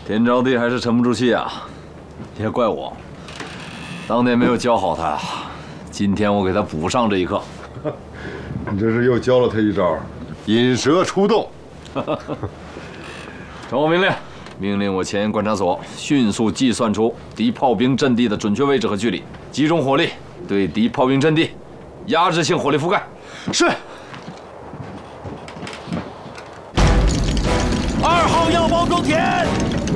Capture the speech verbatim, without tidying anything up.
天招地还是沉不住气啊！别怪我，当年没有教好他，今天我给他补上这一课。 你这是又教了他一招，引蛇出洞。 传我命令，命令我前沿观察所迅速计算出敌炮兵阵地的准确位置和距离，集中火力对敌炮兵阵地压制性火力覆盖。 是。二号要包装填。